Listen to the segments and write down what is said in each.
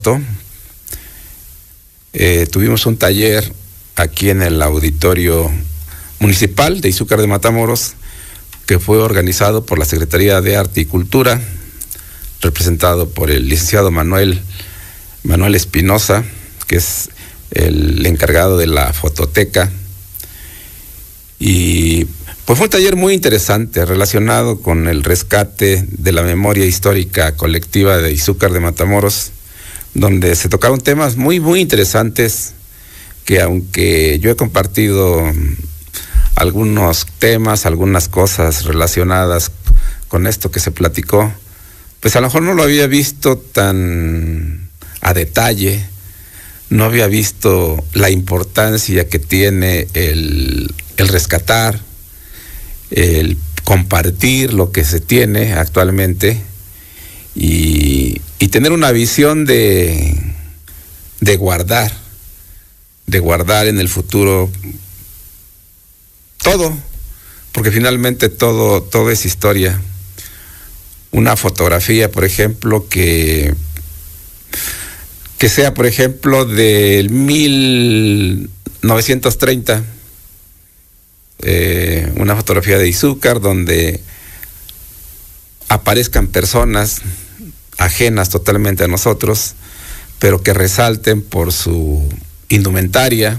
Tuvimos un taller aquí en el auditorio municipal de Izúcar de Matamoros, que fue organizado por la Secretaría de Arte y Cultura, representado por el licenciado Manuel Espinosa, que es el encargado de la fototeca. Y pues fue un taller muy interesante relacionado con el rescate de la memoria histórica colectiva de Izúcar de Matamoros, donde se tocaron temas muy interesantes, que aunque yo he compartido algunos temas, algunas cosas relacionadas con esto que se platicó, pues a lo mejor no lo había visto tan a detalle, no había visto la importancia que tiene el rescatar, el compartir lo que se tiene actualmente y tener una visión de guardar en el futuro todo, porque finalmente todo es historia. Una fotografía, por ejemplo, que sea, por ejemplo, del 1930, una fotografía de Izúcar donde aparezcan personas ajenas totalmente a nosotros, pero que resalten por su indumentaria,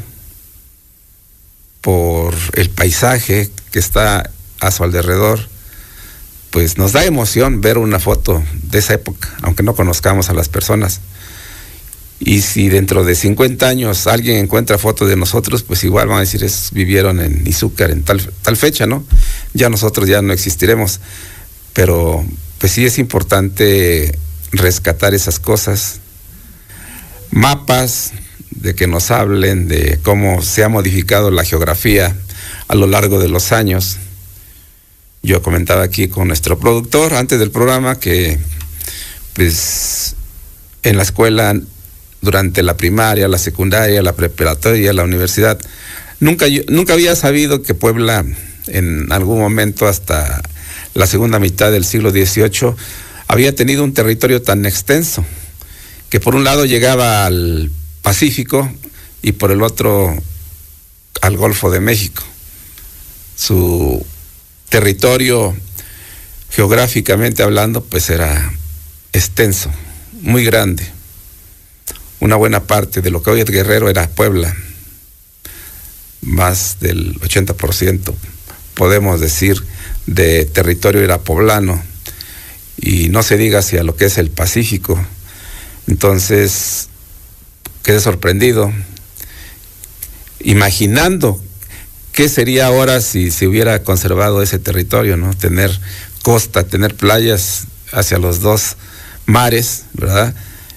por el paisaje que está a su alrededor. Pues nos da emoción ver una foto de esa época, aunque no conozcamos a las personas. Y si dentro de 50 años alguien encuentra fotos de nosotros, pues igual van a decir, vivieron en Izúcar en tal fecha, ¿no? Ya nosotros ya no existiremos. Pero pues sí es importante rescatar esas cosas. Mapas de que nos hablen de cómo se ha modificado la geografía a lo largo de los años. Yo comentaba aquí con nuestro productor antes del programa que pues en la escuela, durante la primaria, la secundaria, la preparatoria, la universidad, nunca había sabido que Puebla en algún momento hasta la segunda mitad del siglo XVIII había tenido un territorio tan extenso que por un lado llegaba al Pacífico y por el otro al Golfo de México. Su territorio, geográficamente hablando, pues era extenso, muy grande. Una buena parte de lo que hoy es Guerrero era Puebla. Más del 80%, podemos decir, de territorio era poblano. Y no se diga hacia lo que es el Pacífico. Entonces, quedé sorprendido, imaginando qué sería ahora si se hubiera conservado ese territorio, ¿no? Tener costa, tener playas hacia los dos mares, ¿verdad?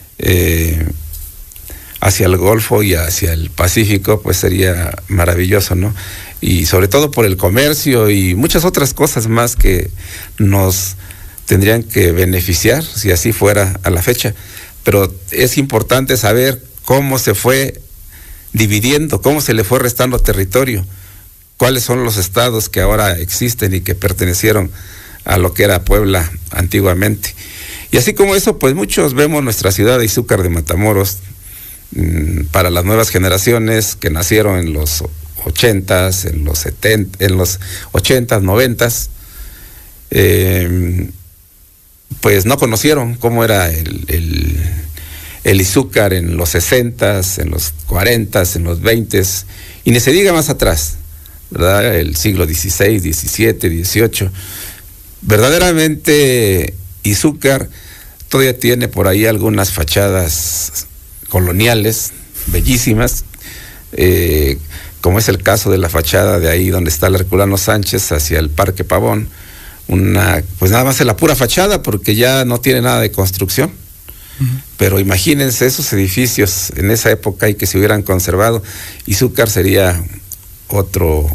Hacia el Golfo y hacia el Pacífico, pues sería maravilloso, ¿no? Y sobre todo por el comercio y muchas otras cosas más que nos tendrían que beneficiar si así fuera a la fecha. Pero es importante saber cómo se fue dividiendo, cómo se le fue restando territorio, cuáles son los estados que ahora existen y que pertenecieron a lo que era Puebla antiguamente. Y así como eso, pues muchos vemos nuestra ciudad de Izúcar de Matamoros, para las nuevas generaciones que nacieron en los 80s, en los 80s, 90s, pues no conocieron cómo era el Izúcar en los 60s, en los 40s, en los 20s, y ni se diga más atrás, ¿verdad? El siglo XVI, XVII, XVIII. Verdaderamente Izúcar todavía tiene por ahí algunas fachadas coloniales bellísimas, como es el caso de la fachada de ahí donde está el Herculano Sánchez hacia el Parque Pavón, pues nada más es la pura fachada porque ya no tiene nada de construcción. Pero imagínense esos edificios en esa época y que se hubieran conservado. Izúcar sería otro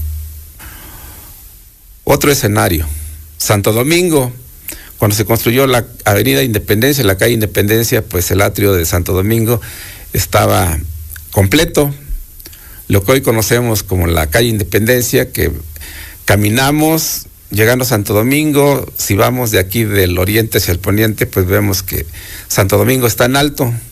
escenario. Santo Domingo, cuando se construyó la Avenida Independencia, la calle Independencia, pues el atrio de Santo Domingo estaba completo, lo que hoy conocemos como la calle Independencia, que caminamos llegando a Santo Domingo. Si vamos de aquí del oriente hacia el poniente, pues vemos que Santo Domingo está en alto,